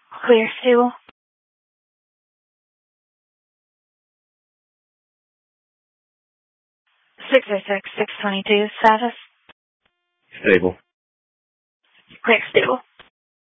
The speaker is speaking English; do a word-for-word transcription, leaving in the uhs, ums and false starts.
Clear, stable. six oh six, six twenty-two, status. Stable. Clear, stable.